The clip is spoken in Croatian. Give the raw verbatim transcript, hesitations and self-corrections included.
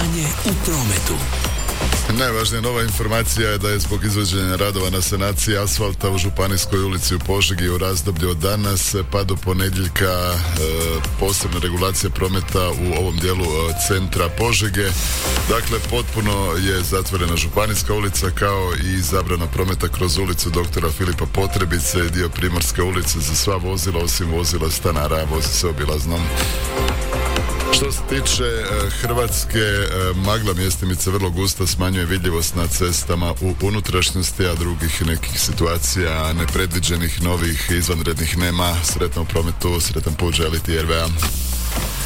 Stanje u prometu. Najvažnija nova informacija je da je zbog izvođenja radova na sanaciji asfalta u Županijskoj ulici u Požegi u razdoblju od danas pa do ponedjeljka e, posebna regulacija prometa u ovom dijelu e, centra Požege. Dakle, potpuno je zatvorena Županijska ulica kao i zabrana prometa kroz ulicu doktora Filipa Potrebice, dio Primorske ulice za sva vozila osim vozila stanara vozi se obilaznom. Što se tiče e, Hrvatske, e, magla mjestimice vrlo gusta, smanjuje vidljivost na cestama u unutrašnjosti, a drugih nekih situacija nepredviđenih, novih, izvanrednih nema. Sretno u prometu, sretan put želi ti R V A.